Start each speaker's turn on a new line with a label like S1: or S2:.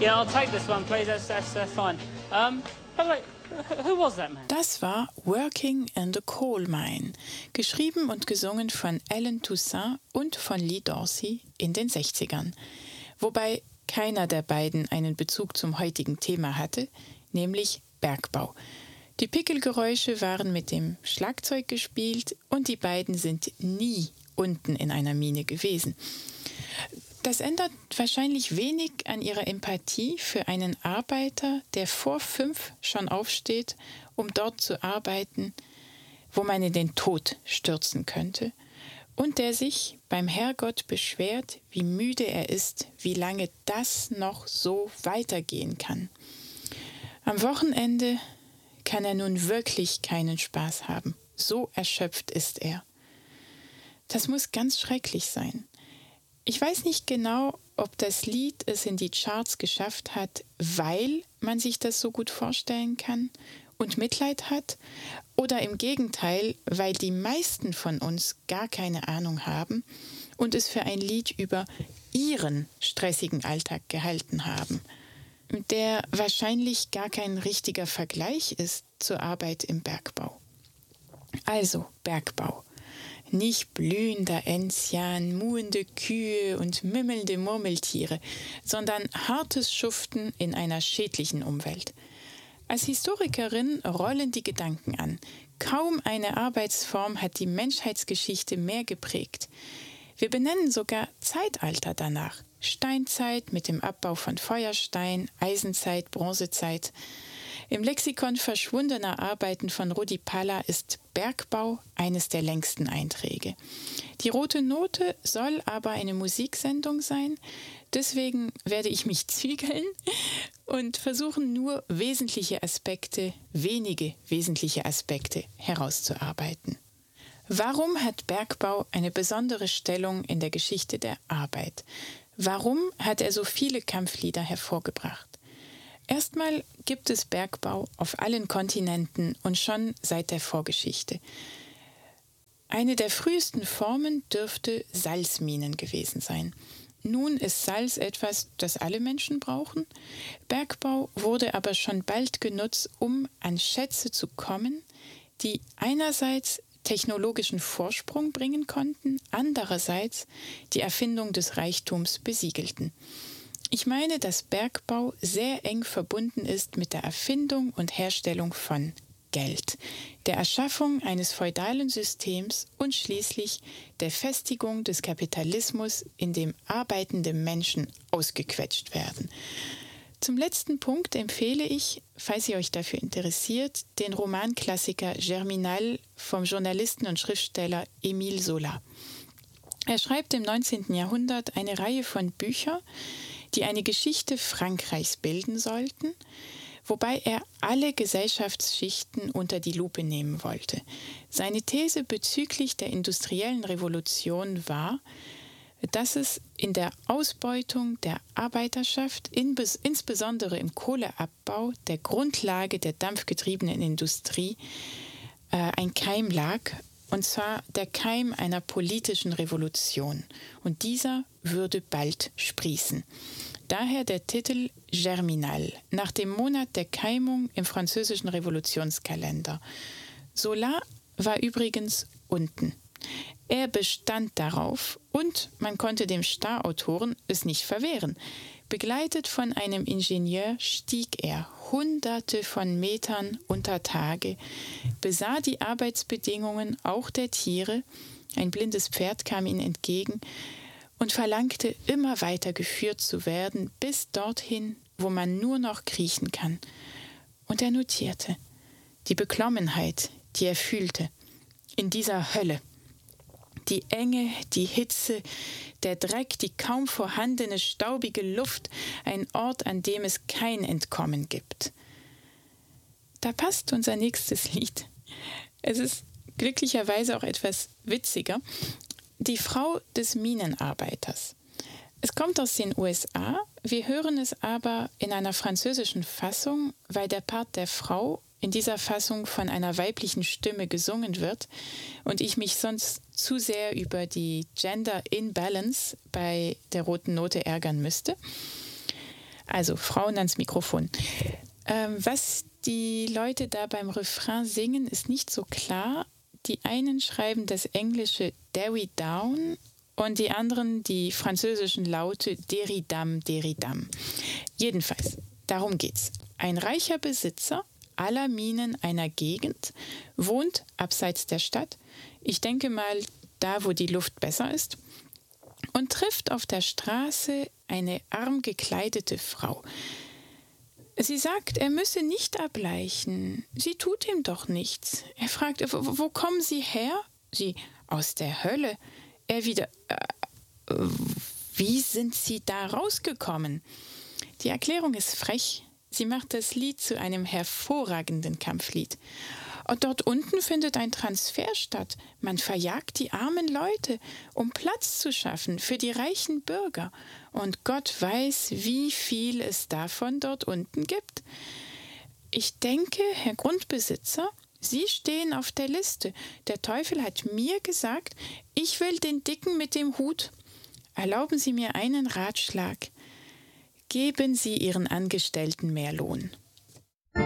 S1: Yeah, I'll take this one, please. That's fine. By the way, who was that man?
S2: Das war Working in the Coal Mine, geschrieben und gesungen von Alan Toussaint und von Lee Dorsey in den 60ern, wobei keiner der beiden einen Bezug zum heutigen Thema hatte, nämlich Bergbau. Die Pickelgeräusche waren mit dem Schlagzeug gespielt und die beiden sind nie unten in einer Mine gewesen. Das ändert wahrscheinlich wenig an ihrer Empathie für einen Arbeiter, der vor 5 schon aufsteht, um dort zu arbeiten, wo man in den Tod stürzen könnte, und der sich beim Herrgott beschwert, wie müde er ist, wie lange das noch so weitergehen kann. Am Wochenende kann er nun wirklich keinen Spaß haben. So erschöpft ist er. Das muss ganz schrecklich sein. Ich weiß nicht genau, ob das Lied es in die Charts geschafft hat, weil man sich das so gut vorstellen kann und Mitleid hat, oder im Gegenteil, weil die meisten von uns gar keine Ahnung haben und es für ein Lied über ihren stressigen Alltag gehalten haben, der wahrscheinlich gar kein richtiger Vergleich ist zur Arbeit im Bergbau. Also Bergbau. Nicht blühender Enzian, muhende Kühe und mümmelnde Murmeltiere, sondern hartes Schuften in einer schädlichen Umwelt. Als Historikerin rollen die Gedanken an. Kaum eine Arbeitsform hat die Menschheitsgeschichte mehr geprägt. Wir benennen sogar Zeitalter danach. Steinzeit mit dem Abbau von Feuerstein, Eisenzeit, Bronzezeit. Im Lexikon verschwundener Arbeiten von Rudi Palla ist Bergbau eines der längsten Einträge. Die Rote Note soll aber eine Musiksendung sein, deswegen werde ich mich zügeln und versuchen, nur wenige wesentliche Aspekte herauszuarbeiten. Warum hat Bergbau eine besondere Stellung in der Geschichte der Arbeit? Warum hat er so viele Kampflieder hervorgebracht? Erstmal gibt es Bergbau auf allen Kontinenten und schon seit der Vorgeschichte. Eine der frühesten Formen dürfte Salzminen gewesen sein. Nun ist Salz etwas, das alle Menschen brauchen. Bergbau wurde aber schon bald genutzt, um an Schätze zu kommen, die einerseits technologischen Vorsprung bringen konnten, andererseits die Erfindung des Reichtums besiegelten. Ich meine, dass Bergbau sehr eng verbunden ist mit der Erfindung und Herstellung von Geld, der Erschaffung eines feudalen Systems und schließlich der Festigung des Kapitalismus, in dem arbeitende Menschen ausgequetscht werden. Zum letzten Punkt empfehle ich, falls ihr euch dafür interessiert, den Romanklassiker Germinal vom Journalisten und Schriftsteller Émile Zola. Er schreibt im 19. Jahrhundert eine Reihe von Büchern, die eine Geschichte Frankreichs bilden sollten, wobei er alle Gesellschaftsschichten unter die Lupe nehmen wollte. Seine These bezüglich der industriellen Revolution war, dass es in der Ausbeutung der Arbeiterschaft, insbesondere im Kohleabbau, der Grundlage der dampfgetriebenen Industrie, ein Keim lag, und zwar der Keim einer politischen Revolution. Und dieser würde bald sprießen. Daher der Titel Germinal, nach dem Monat der Keimung im französischen Revolutionskalender. Zola war übrigens unten. Er bestand darauf und man konnte dem Starautoren es nicht verwehren. Begleitet von einem Ingenieur stieg er Hunderte von Metern unter Tage, besah die Arbeitsbedingungen auch der Tiere, ein blindes Pferd kam ihm entgegen und verlangte, immer weiter geführt zu werden, bis dorthin, wo man nur noch kriechen kann. Und er notierte die Beklommenheit, die er fühlte, in dieser Hölle. Die Enge, die Hitze, der Dreck, die kaum vorhandene staubige Luft, ein Ort, an dem es kein Entkommen gibt. Da passt unser nächstes Lied. Es ist glücklicherweise auch etwas witziger. Die Frau des Minenarbeiters. Es kommt aus den USA, wir hören es aber in einer französischen Fassung, weil der Part der Frau in dieser Fassung von einer weiblichen Stimme gesungen wird und ich mich sonst zu sehr über die Gender Imbalance bei der Roten Note ärgern müsste. Also Frauen ans Mikrofon. Was die Leute da beim Refrain singen, ist nicht so klar. Die einen schreiben das englische Derry down und die anderen die französischen Laute Deridam, Deridam. Jedenfalls, darum geht's. Ein reicher Besitzer aller Minen einer Gegend wohnt abseits der Stadt, ich denke mal da, wo die Luft besser ist, und trifft auf der Straße eine arm gekleidete Frau. Sie sagt, er müsse nicht erbleichen. Sie tut ihm doch nichts. Er fragt, wo kommen Sie her? Sie, aus der Hölle. Er wieder, wie sind Sie da rausgekommen? Die Erklärung ist frech. Sie macht das Lied zu einem hervorragenden Kampflied. Und dort unten findet ein Transfer statt. Man verjagt die armen Leute, um Platz zu schaffen für die reichen Bürger. Und Gott weiß, wie viel es davon dort unten gibt. Ich denke, Herr Grundbesitzer, Sie stehen auf der Liste. Der Teufel hat mir gesagt, ich will den Dicken mit dem Hut. Erlauben Sie mir einen Ratschlag. Geben Sie Ihren Angestellten mehr Lohn.